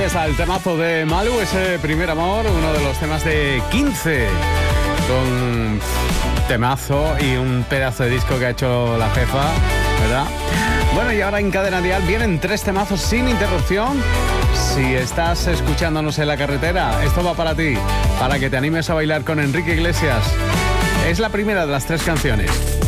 Ahí está el temazo de Malú, ese primer amor, uno de los temas de 15, con temazo y un pedazo de disco que ha hecho la jefa, ¿verdad? Bueno, y ahora en Cadena Dial vienen 3 temazos sin interrupción. Si estás escuchándonos en la carretera, esto va para ti, para que te animes a bailar con Enrique Iglesias. Es la primera de las 3 canciones.